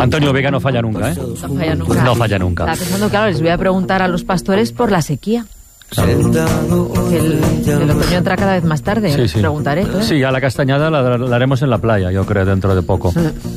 Antonio Vega no falla nunca, ¿eh? No falla nunca. No falla nunca. Estaba pensando, claro, les voy a preguntar a los pastores por la sequía. Que el otoño entra cada vez más tarde. Sí. Preguntaré. Sí, a la castañada la haremos en la playa, yo creo, dentro de poco.